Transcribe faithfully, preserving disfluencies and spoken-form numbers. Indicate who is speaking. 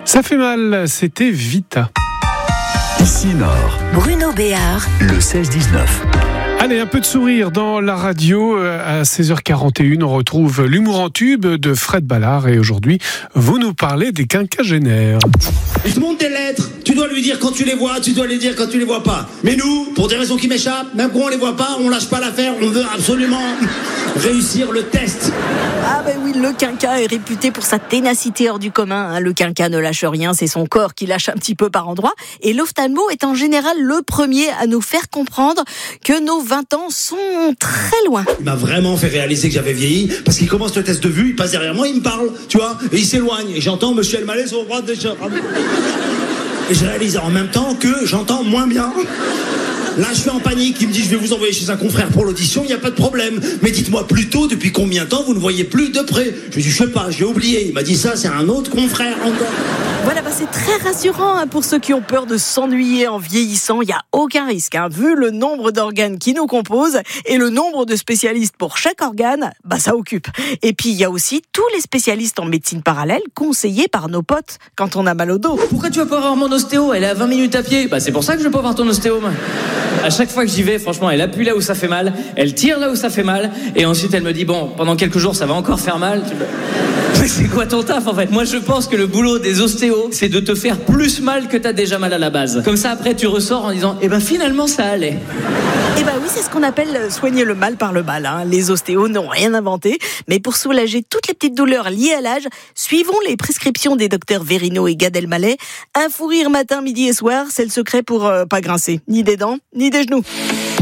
Speaker 1: Ça fait mal, c'était Vita.
Speaker 2: Ici Nord,
Speaker 3: Bruno Béard,
Speaker 2: le seize dix-neuf.
Speaker 1: Allez, un peu de sourire dans la radio. À seize heures quarante et une, on retrouve l'humour en tube de Fred Ballard. Et aujourd'hui, vous nous parlez des quinquagénaires.
Speaker 4: Il te montre des lettres, tu dois lui dire quand tu les vois, tu dois les dire quand tu les vois pas. Mais nous, pour des raisons qui m'échappent, même quand on les voit pas, on lâche pas l'affaire, on veut absolument réussir le test.
Speaker 3: Ah ben oui, le quinquat est réputé pour sa ténacité hors du commun. Hein. Le quinquat ne lâche rien, c'est son corps qui lâche un petit peu par endroits. Et l'ophtalmo est en général le premier à nous faire comprendre que nos vingt ans sont très loin.
Speaker 4: Il m'a vraiment fait réaliser que j'avais vieilli, parce qu'il commence le test de vue, il passe derrière moi, il me parle, tu vois, et il s'éloigne, et j'entends Monsieur Elmaleh sur le bras de Charles. Et je réalise en même temps que j'entends moins bien. Là, je suis en panique. Il me dit, je vais vous envoyer chez un confrère pour l'audition, il n'y a pas de problème. Mais dites-moi plutôt, depuis combien de temps vous ne voyez plus de près? Je lui ai dit, je sais pas, j'ai oublié. Il m'a dit ça, c'est un autre confrère encore.
Speaker 3: Voilà, bah c'est très rassurant hein, pour ceux qui ont peur de s'ennuyer en vieillissant. Il n'y a aucun risque. Hein. Vu le nombre d'organes qui nous composent et le nombre de spécialistes pour chaque organe, bah ça occupe. Et puis, il y a aussi tous les spécialistes en médecine parallèle conseillés par nos potes quand on a mal au dos.
Speaker 5: Pourquoi tu vas pas voir mon ostéo? Elle est à vingt minutes à pied. Bah c'est pour ça que je vais pas voir ton ostéo, moi. À chaque fois que j'y vais, franchement, elle appuie là où ça fait mal, elle tire là où ça fait mal, et ensuite elle me dit, bon, pendant quelques jours, ça va encore faire mal. Mais c'est quoi ton taf, en fait? Moi, je pense que le boulot des ostéos, c'est de te faire plus mal que t'as déjà mal à la base. Comme ça, après, tu ressors en disant, eh ben, finalement, ça allait.
Speaker 3: Eh ben oui, c'est ce qu'on appelle soigner le mal par le mal. Hein. Les ostéos n'ont rien inventé, mais pour soulager toutes les petites douleurs liées à l'âge, suivons les prescriptions des docteurs Verino et Gad Elmaleh. Un fou rire matin, midi et soir, c'est le secret pour euh, pas grincer, ni des dents, ni des genoux.